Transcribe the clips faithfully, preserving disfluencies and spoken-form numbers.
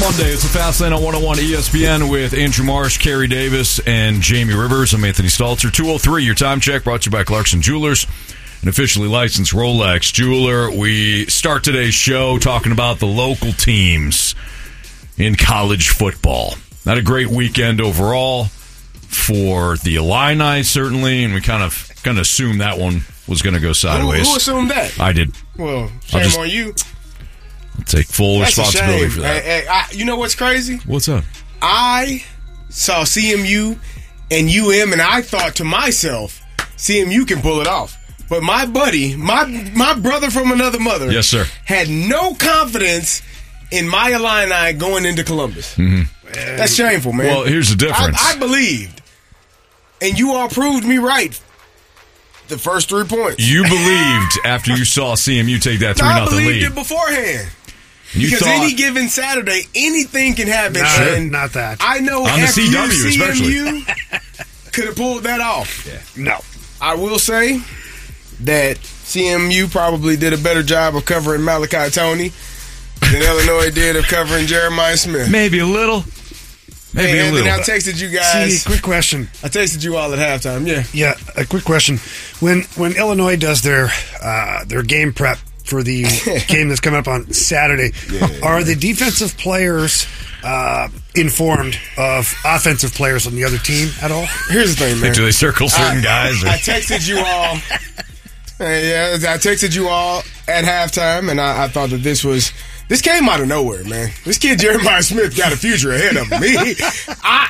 Monday. It's the Fast Lane on one oh one E S P N with Andrew Marsh, Kerry Davis, and Jamie Rivers. I'm Anthony Stalter. two oh three, your time check, brought to you by Clarkson Jewelers, an officially licensed Rolex jeweler. We start today's show talking about the local teams in college football. Not a great weekend overall for the Illini, certainly, and we kind of kind of assumed that one was going to go sideways. Who, who assumed that? I did. Well, shame just, on you. I'll take full That's responsibility a shame. for that. Hey, hey, I, you know what's crazy? What's up? I saw C M U and U M, and I thought to myself, C M U can pull it off. But my buddy, my my brother from another mother, yes, sir, had no confidence in my Illini going into Columbus. Mm-hmm. That's shameful, man. Well, here's the difference. I, I believed, and you all proved me right. The first three points. You believed after you saw C M U take that three no, nothing lead. I believed lead. it beforehand. You because thought, any given Saturday, anything can happen. No, and not that. I know on the C W C M U especially could have pulled that off. Yeah. No. I will say that C M U probably did a better job of covering Malachi Tony than Illinois did of covering Jeremiah Smith. Maybe a little. Maybe hey, a Anthony, little. I texted you guys. See, quick question. I texted you all at halftime. Yeah. Yeah, a quick question. When when Illinois does their uh, their game prep for the game that's coming up on Saturday, yeah. are the defensive players uh, informed of offensive players on the other team at all? Here's the thing, man. Do they circle certain I, guys? Or? I texted you all. Hey, yeah, I texted you all at halftime, and I, I thought that this was this came out of nowhere, man. This kid Jeremiah Smith got a future ahead of him. He, I,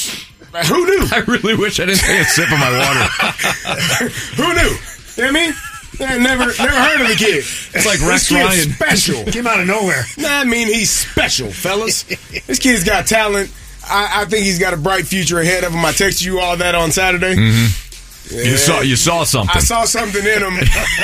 who knew? I really wish I didn't take a sip of my water. Who knew? You know what I mean? I never, never heard of the kid. It's like Rex this kid's Ryan. Special. Came out of nowhere. Nah, I mean, he's special, fellas. This kid's got talent. I, I think he's got a bright future ahead of him. I texted you all that on Saturday. Mm-hmm. Yeah. You saw, you saw something. I saw something in him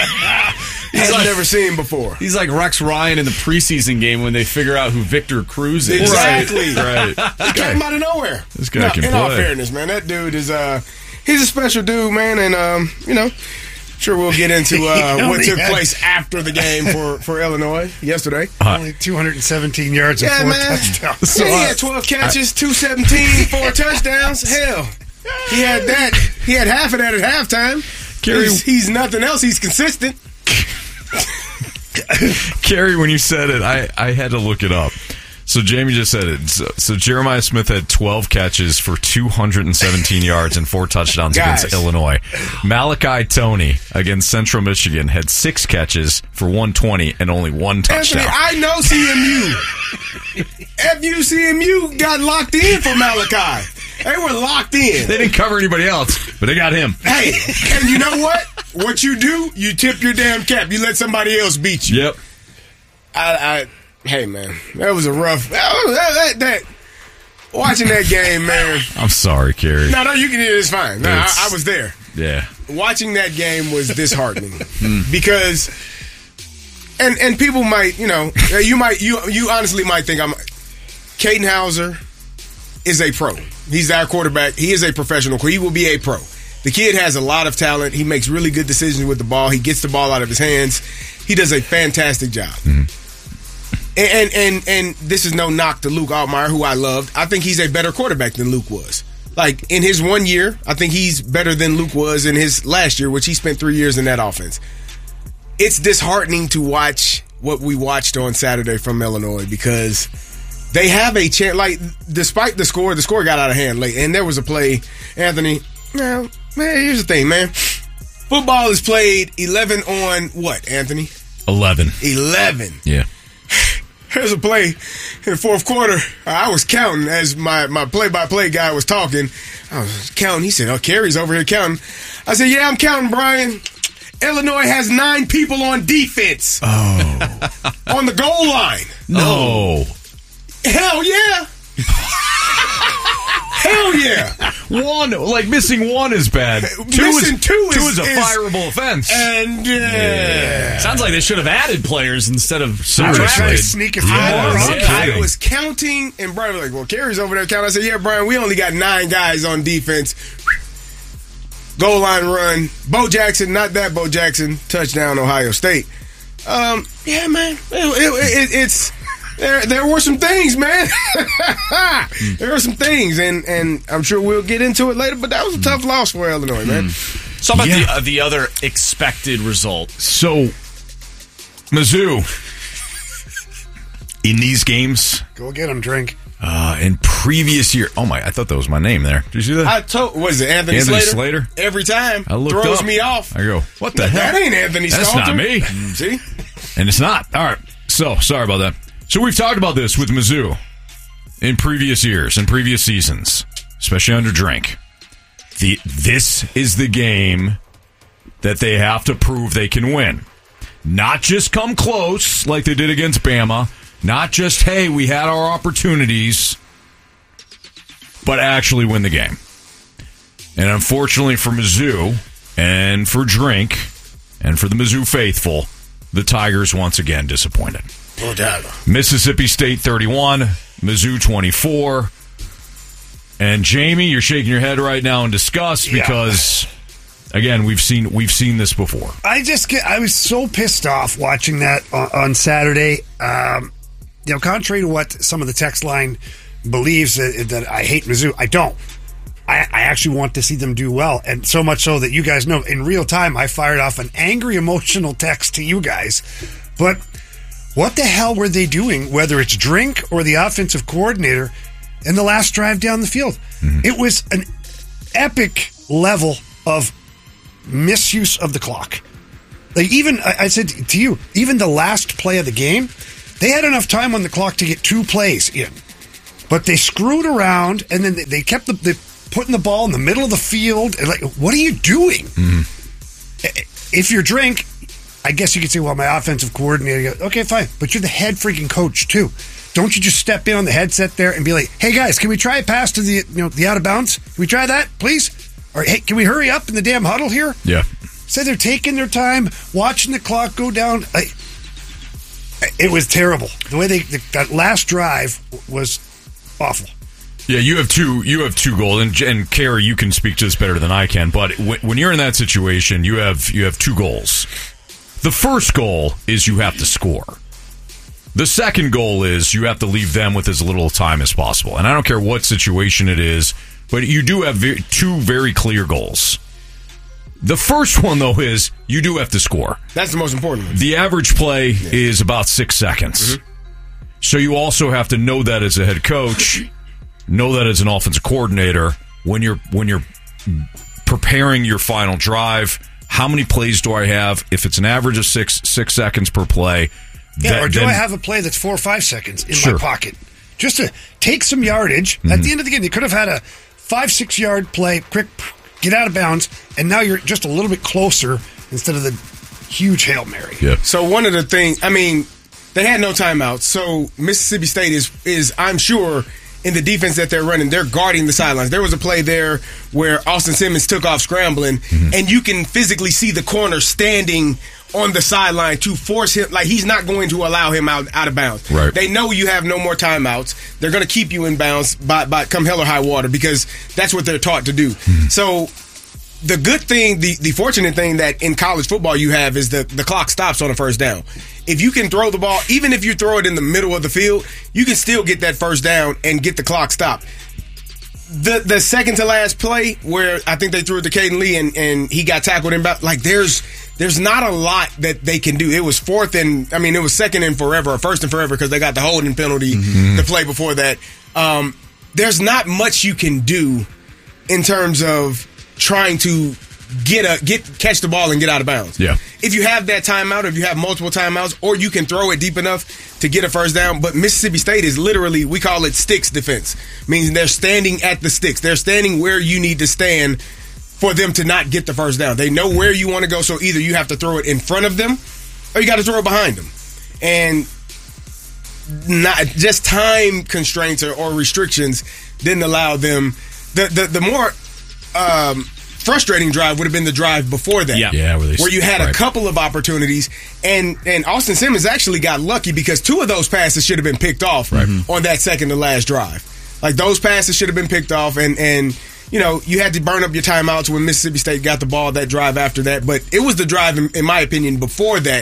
I've like, never seen before. He's like Rex Ryan in the preseason game when they figure out who Victor Cruz is. Exactly. Right. He came out of nowhere. This guy now, can in play. all fairness, man, that dude is uh, he's a special dude, man, and um, you know. Sure, we'll get into uh, what took place after the game for, for Illinois yesterday. Uh, Only two hundred seventeen yards and yeah, four man. touchdowns. So, yeah, he had twelve catches, two seventeen, four touchdowns. Hell, he had that. He had half of that at halftime. Kerry, he's, he's nothing else. He's consistent. Kerry, when you said it, I, I had to look it up. So Jamie just said it. So, so Jeremiah Smith had twelve catches for two hundred seventeen yards and four touchdowns Guys. against Illinois. Malachi Tony against Central Michigan had six catches for one twenty and only one touchdown. Anthony, I know C M U. F U C M U got locked in for Malachi. They were locked in. They didn't cover anybody else, but they got him. Hey, and you know what? What you do, you tip your damn cap. You let somebody else beat you. Yep. I, I hey, man, that was a rough. That, that, that, that watching that game, man. I'm sorry, Kerry. No, no, you can hear it. It's fine. No, I, It's- I was there. Yeah. Watching that game was disheartening because, and and people might, you know, you might, you you honestly might think I'm. Caden Hauser is a pro. He's our quarterback. He is a professional. He will be a pro. The kid has a lot of talent. He makes really good decisions with the ball. He gets the ball out of his hands. He does a fantastic job. Mm-hmm. And, and and and this is no knock to Luke Altmaier, who I loved. I think he's a better quarterback than Luke was. Like, in his one year, I think he's better than Luke was in his last year, which he spent three years in that offense. It's disheartening to watch what we watched on Saturday from Illinois because they have a chance. Like, despite the score, the score got out of hand late. And there was a play, Anthony. Now, man, here's the thing, man. Football is played eleven on what, Anthony? eleven. eleven. Yeah. There's a play in the fourth quarter. I was counting as my, my play-by-play guy was talking. I was counting. He said, oh, Kerry's over here counting. I said, yeah, I'm counting, Brian. Illinois has nine people on defense. Oh. On the goal line. No. Hell yeah. Hell yeah. One, like missing one is bad. Two Missing is, two is- two is a is- fireable offense. And, uh, yeah. Sounds like they should have added players instead of Seriously. Trying to sneak a few Yeah, more no on. kidding. I was counting, and Brian was like, well, Kerry's over there counting. I said, yeah, Brian, we only got nine guys on defense. Goal line run. Bo Jackson, not that Bo Jackson. Touchdown, Ohio State. Um, yeah, man. It, it, it, it's there there were some things, man. There were some things, and, and I'm sure we'll get into it later, but that was a tough loss for Illinois, man. So about yeah. the, uh, the other expected result. So, Mizzou, in these games... Go get them, drink. Uh, in previous year... Oh, my, I thought that was my name there. Did you see that? I told... What is it, Anthony, Anthony Slater? Slater? Every time. I looked throws up. me off. I go, what the That heck? ain't Anthony That's Stalter. not me. See? And it's not. All right. So, sorry about that. So, we've talked about this with Mizzou in previous years, in previous seasons, especially under Drink. The This is the game that they have to prove they can win. Not just come close like they did against Bama. Not just, hey, we had our opportunities, but actually win the game. And unfortunately for Mizzou and for Drink and for the Mizzou faithful, the Tigers once again disappointed. No doubt. Mississippi State thirty-one, Mizzou twenty-four. And Jamie, you're shaking your head right now in disgust Yeah. because, again, we've seen we've seen this before. I just get, I was so pissed off watching that on, on Saturday. Um, you know, contrary to what some of the text line believes that, that I hate Mizzou, I don't. I, I actually want to see them do well, and so much so that you guys know in real time I fired off an angry, emotional text to you guys. But what the hell were they doing, whether it's Drink or the offensive coordinator, in the last drive down the field? Mm-hmm. It was an epic level of misuse of the clock. Like even I, I said to you, even the last play of the game, they had enough time on the clock to get two plays in, but they screwed around and then they, they kept the, the putting the ball in the middle of the field. And like, what are you doing? Mm-hmm. If you're Drink, I guess you could say, well, my offensive coordinator. Okay, fine, but you're the head freaking coach too. Don't you just step in on the headset there and be like, hey guys, can we try a pass to the you know the out of bounds? Can we try that, please? Or hey, can we hurry up in the damn huddle here? Yeah. So they're taking their time, watching the clock go down. I, it was terrible. The way they the, that last drive was awful. Yeah, you have two. You have two goals, and, and Carrie, you can speak to this better than I can. But when, when you're in that situation, you have you have two goals. The first goal is you have to score. The second goal is you have to leave them with as little time as possible. And I don't care what situation it is, but you do have very, two very clear goals. The first one, though, is you do have to score. That's the most important one. The average play yeah. is about six seconds. Mm-hmm. So you also have to know that as a head coach, know that as an offensive coordinator, when you're when you're preparing your final drive, how many plays do I have? If it's an average of six six seconds per play, yeah, that, or do then, I have a play that's four or five seconds in sure. my pocket? Just to take some yardage. Mm-hmm. At the end of the game, they could have had a five, six yard play, quick, get out of bounds, and now you're just a little bit closer instead of the huge Hail Mary. Yeah. So one of the things, I mean, they had no timeouts. So Mississippi State is, is I'm sure, in the defense that they're running, they're guarding the sidelines. There was a play there where Austin Simmons took off scrambling, mm-hmm. and you can physically see the corner standing on the sideline to force him. Like, he's not going to allow him out, out of bounds. Right. They know you have no more timeouts. They're going to keep you in bounds by, by come hell or high water because that's what they're taught to do. Mm-hmm. So the good thing, the, the fortunate thing that in college football you have is the, the clock stops on a first down. If you can throw the ball, even if you throw it in the middle of the field, you can still get that first down and get the clock stopped. The the second to last play where I think they threw it to Caden Lee and, and he got tackled in back, like there's there's not a lot that they can do. It was fourth and I mean it was second and forever or first and forever because they got the holding penalty mm-hmm. the play before that. Um, there's not much you can do in terms of trying to get a get catch the ball and get out of bounds. Yeah. If you have that timeout, or if you have multiple timeouts, or you can throw it deep enough to get a first down. But Mississippi State is literally, we call it sticks defense. Means they're standing at the sticks. They're standing where you need to stand for them to not get the first down. They know where you want to go, so either you have to throw it in front of them or you got to throw it behind them. And not just time constraints or, or restrictions didn't allow them. The the, the more um, frustrating drive would have been the drive before that. Yeah, yeah where, they, where you had right. a couple of opportunities, and, and Austin Simmons actually got lucky because two of those passes should have been picked off right. on that second to last drive. Like, those passes should have been picked off, and, and you know, you had to burn up your timeouts when Mississippi State got the ball that drive after that. But it was the drive, in, in my opinion, before that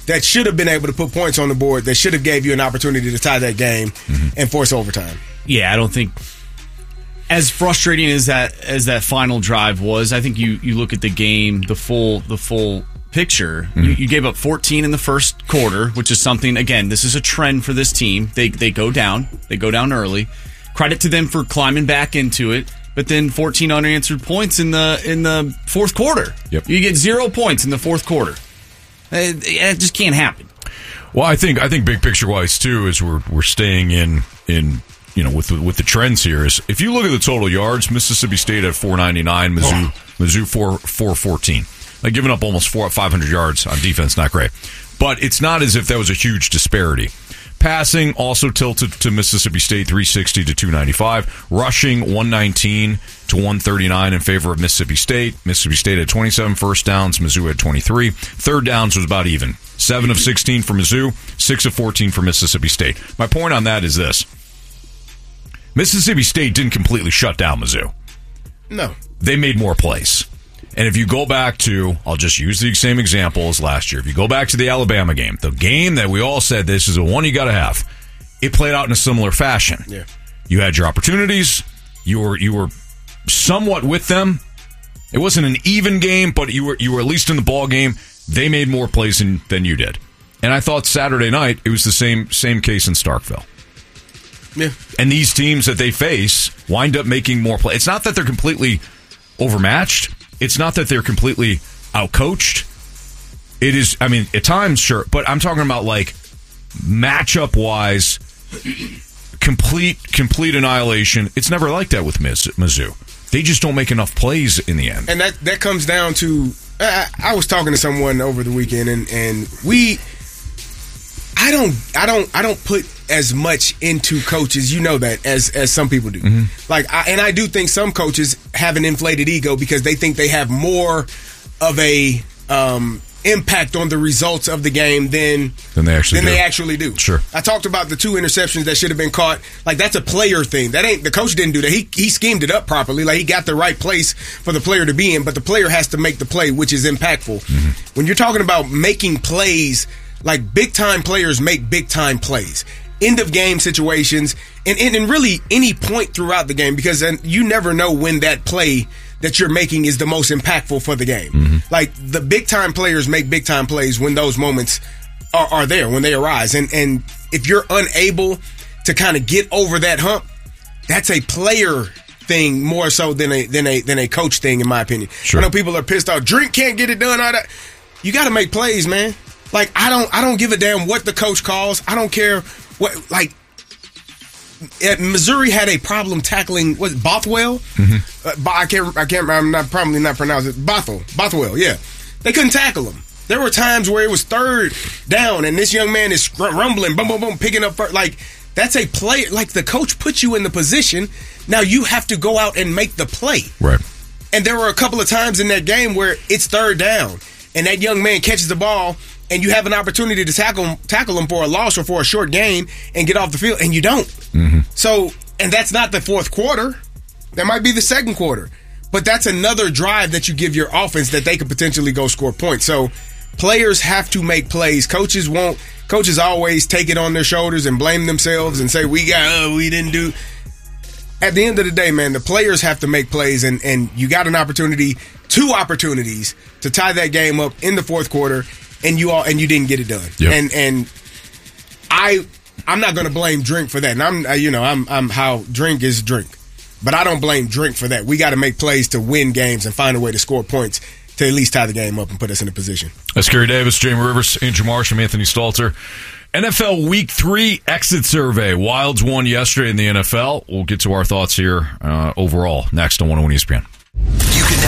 that should have been able to put points on the board, that should have gave you an opportunity to tie that game mm-hmm. and force overtime. Yeah, I don't think as frustrating as that as that final drive was, I think you, you look at the game, the full the full picture. Mm-hmm. You, you gave up fourteen in the first quarter, which is something, again, this is a trend for this team. They they go down. They go down early. Credit to them for climbing back into it. But then fourteen unanswered points in the in the fourth quarter. Yep. You get zero points in the fourth quarter. It, it just can't happen. Well, I think I think big picture wise too, is we're we're staying in in you know with the, with the trends here. Is if you look at the total yards, Mississippi State at four ninety-nine, Mizzou oh. Mizzou four four fourteen. Like giving up almost four five hundred yards on defense, not great. But it's not as if that was a huge disparity. Passing also tilted to Mississippi State three sixty to two ninety-five. Rushing one nineteen to one thirty-nine in favor of Mississippi State. Mississippi State had twenty-seven first downs. Mizzou had twenty-three. Third downs was about even. seven of sixteen for Mizzou. six of fourteen for Mississippi State. My point on that is this. Mississippi State didn't completely shut down Mizzou. No. They made more plays. And if you go back to, I'll just use the same example as last year. If you go back to the Alabama game, the game that we all said this is the one you got to have, it played out in a similar fashion. Yeah. You had your opportunities. You were you were somewhat with them. It wasn't an even game, but you were you were at least in the ball game. They made more plays than, than you did. And I thought Saturday night it was the same same case in Starkville. Yeah. And these teams that they face wind up making more plays. It's not that they're completely overmatched. It's not that they're completely outcoached. It is, I mean, at times, sure, but I'm talking about like matchup-wise, complete complete annihilation. It's never like that with Mizzou. They just don't make enough plays in the end. And that, that comes down to, I, I was talking to someone over the weekend, and, and we, I don't, I don't, I don't put as much into coaches, you know that, as as some people do. Mm-hmm. Like, I, and I do think some coaches have an inflated ego because they think they have more of a um, impact on the results of the game than than they actually than do. they actually do. Sure. I talked about the two interceptions that should have been caught. Like, that's a player thing. That ain't the coach didn't do that. He he schemed it up properly. Like, he got the right place for the player to be in, but the player has to make the play, which is impactful. Mm-hmm. When you're talking about making plays, like, big time players make big time plays. End of game situations, and, and, and really any point throughout the game, because then you never know when that play that you're making is the most impactful for the game. Mm-hmm. Like, the big time players make big time plays when those moments are, are there, when they arise. And and if you're unable to kind of get over that hump, that's a player thing more so than a than a than a coach thing, in my opinion. Sure. I know people are pissed off. Drink can't get it done. All that. You got to make plays, man. Like, I don't I don't give a damn what the coach calls. I don't care. What, like, at Missouri had a problem tackling what Bothwell. Mm-hmm. Uh, I can't. I can't. I'm not probably not pronouncing it. Bothwell. Bothwell. Yeah, they couldn't tackle him. There were times where it was third down, and this young man is rumbling, boom, boom, boom, picking up first. Like, that's a play. Like, the coach put you in the position. Now you have to go out and make the play. Right. And there were a couple of times in that game where it's third down, and that young man catches the ball, and you have an opportunity to tackle him, tackle him for a loss or for a short gain and get off the field, and you don't. Mm-hmm. So, and that's not the fourth quarter. That might be the second quarter. But that's another drive that you give your offense that they could potentially go score points. So, players have to make plays. Coaches won't. Coaches always take it on their shoulders and blame themselves and say, we got, oh, we didn't do. At the end of the day, man, the players have to make plays, and, and you got an opportunity, two opportunities to tie that game up in the fourth quarter. And you all and you didn't get it done. Yep. And and I I'm not going to blame Drink for that. And I'm you know I'm I'm how Drink is Drink, but I don't blame Drink for that. We got to make plays to win games and find a way to score points to at least tie the game up and put us in a position. That's Kerry Davis, Jamie Rivers, Andrew Marsh, and Anthony Stalter. N F L Week Three exit survey. Wilds won yesterday in the N F L. We'll get to our thoughts here uh, overall next on one oh one E S P N.